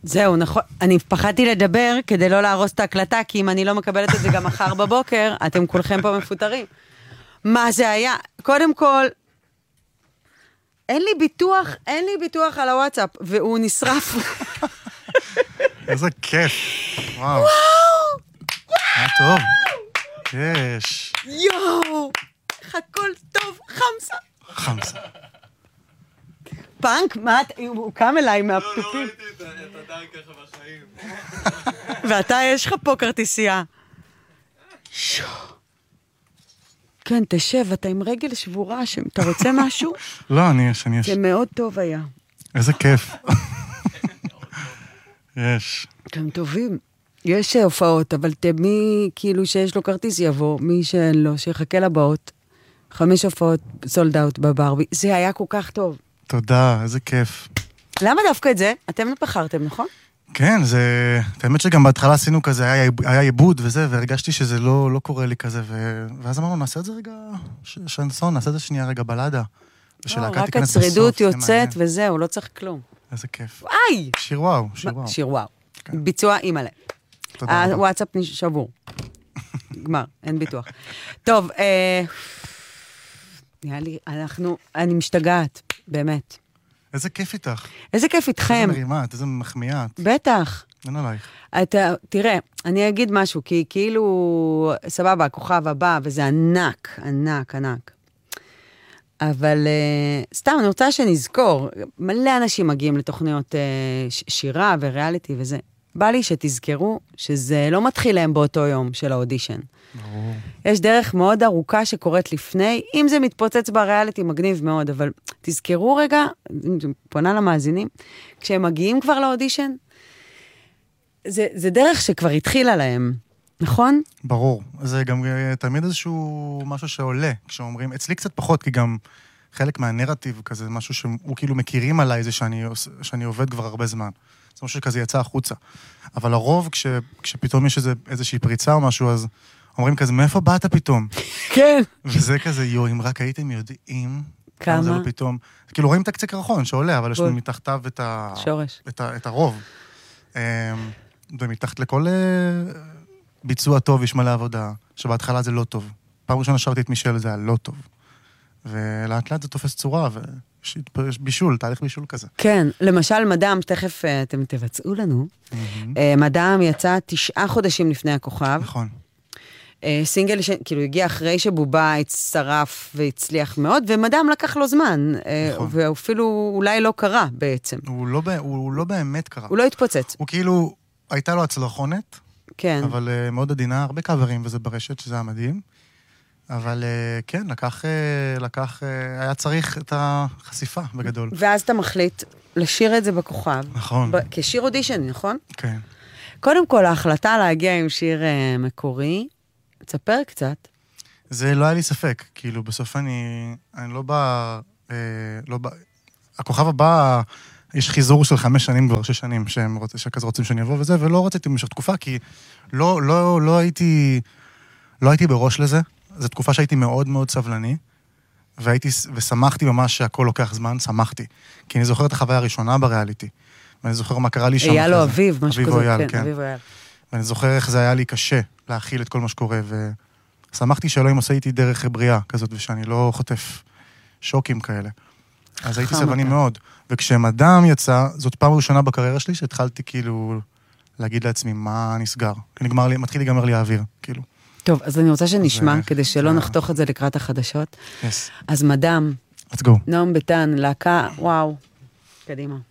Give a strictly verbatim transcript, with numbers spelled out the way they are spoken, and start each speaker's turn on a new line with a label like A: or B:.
A: זהו, נכון. אני פחדתי לדבר כדי לא להרוס את ההקלטה, כי אם אני לא מקבלת את זה גם מחר בבוקר, אתם כולכם פה מפוטרים. מה זה היה? קודם כל, אין לי ביטוח, אין לי ביטוח על הוואטסאפ, והוא נשרף.
B: איזה כיף. וואו. היה טוב. יש.
A: יואו, איך הכל טוב, חמסה.
B: חמסה.
A: פאנק, מה, הוא קם אליי מהפטופים.
C: לא ראיתי את הדר ככה בחיים.
A: ואתה, יש לך פה כרטיסייה. שו. כן, תשב, אתה עם רגל שבורה, אתה רוצה משהו?
B: לא, אני יש, אני יש.
A: זה מאוד טוב היה.
B: איזה כיף. יש.
A: אתם טובים. יש הופעות, אבל מי כאילו שיש לו כרטיס יבוא, מי שאין לו, שיחכה לבאות. חמש הופעות סולד אאוט בברבי. זה היה כל כך טוב.
B: תודה, איזה כיף.
A: למה דווקא את זה? אתם לא בחרתם, נכון?
B: כן, זה... האמת שגם בהתחלה עשינו כזה, היה, היה עיבוד וזה, והרגשתי שזה לא, לא קורה לי כזה, ו... ואז אמרנו, נעשה את זה רגע, ש... שנסון, נעשה את זה שנייה רגע בלדה.
A: לא, רק הצרידות יוצאת וזהו, לא צריך כלום.
B: איזה כיף.
A: וואי!
B: שיר וואו, שיר וואו.
A: שיר וואו. כן. ביצוע אימאלה.
B: תודה רבה.
A: הוואטסאפ שבור. גמר, אין ביטוח. טוב, אה... נראה לי, אנחנו, אני משתגעת, באמת.
B: איזה כיף איתך.
A: איזה כיף איתכם.
B: איזה מרימת, איזה מחמיאת.
A: בטח.
B: אין עלייך.
A: אתה, תראה, אני אגיד משהו, כי כאילו, סבבה, הכוכב הבא, וזה ענק, ענק, ענק. אבל uh, סתם, אני רוצה שנזכור, מלא אנשים מגיעים לתוכניות uh, שירה וריאליטי וזה. בא לי שתזכרו שזה לא מתחיל להם באותו יום של האודישן.
B: ברור.
A: יש דרך מאוד ארוכה שקורית לפני, אם זה מתפוצץ בריאליטי, מגניב מאוד, אבל תזכרו רגע, פונה למאזינים, כשהם מגיעים כבר לאודישן, זה, זה דרך שכבר התחילה להם, נכון?
B: ברור. זה גם תמיד איזשהו משהו שעולה, כשאומרים, אצלי קצת פחות, כי גם חלק מהנרטיב כזה, משהו שהוא כאילו מכירים עליי, זה שאני, שאני עובד כבר הרבה זמן. זה משהו שכזה יצא החוצה. אבל הרוב, כש, כשפתאום יש איזה, איזושהי פריצה או משהו, אז אומרים כזה, מאיפה באת פתאום?
A: כן.
B: וזה כזה, יו, אם רק הייתם יודעים,
A: כמה?
B: זה לא פתאום, כאילו רואים את הקצה קרחון שעולה, אבל יש לנו מתחתיו את ה...
A: שורש.
B: את ה, את הרוב. ומתחת לכל ביצוע טוב יש מלא עבודה, שבהתחלה זה לא טוב. פעם ראשונה שרתי את מישל, זה היה לא טוב. ולאט לאט זה תופס צורה, ויש בישול, תהליך בישול כזה.
A: כן, למשל מדם, תכף אתם תבצעו לנו, מדם יצא תשעה חודשים לפני הכוכב.
B: נכון.
A: סינגל, כאילו הגיע אחרי שבובה הצטרף והצליח מאוד, ומדם לקח לו זמן, נכון. ואפילו אולי לא קרה בעצם.
B: הוא לא, הוא לא באמת קרה.
A: הוא לא התפוצץ.
B: הוא כאילו, הייתה לו הצלחונת,
A: כן.
B: אבל מאוד עדינה, הרבה קאברים וזה ברשת, שזה היה מדהים. אבל כן, לקח, לקח, היה צריך את החשיפה בגדול.
A: ואז אתה מחליט לשיר את זה בכוכב.
B: נכון.
A: ב- כשיר אודישן, נכון?
B: כן.
A: קודם כל, ההחלטה להגיע עם שיר uh, מקורי, תספר קצת.
B: זה לא היה לי ספק, כאילו בסוף אני, אני לא בא, אה, לא בא, הכוכב הבא, יש חיזור של חמש שנים כבר, שש שנים, שהם רוצ, שכזה רוצים שאני אבוא וזה, ולא רציתי במשך תקופה, כי לא, לא, לא הייתי, לא הייתי בראש לזה, זו תקופה שהייתי מאוד מאוד סבלני, והייתי, ושמחתי ממש שהכל לוקח זמן, שמחתי, כי אני זוכר את החוויה הראשונה בריאליטי, ואני זוכר מה קרה לי שם.
A: היה לו אביב, משהו כזה,
B: אייל,
A: כן,
B: כן.
A: אביב אייל.
B: ואני זוכר איך זה היה לי קשה להכיל את כל מה שקורה, ושמחתי שאלוהים עושה איתי דרך בריאה כזאת, ושאני לא חוטף שוקים כאלה. אז הייתי סבלני מאוד. וכשמדם יצא, זאת פעם ראשונה בקריירה שלי, שהתחלתי כאילו להגיד לעצמי מה נסגר. נגמר לי, מתחיל להיגמר לי האוויר, כאילו.
A: טוב, אז אני רוצה שנשמע, כדי שלא נחתוך את זה לקראת החדשות. אז מדם,
B: let's go.
A: נועם ביטן, להקה, וואו, קדימה.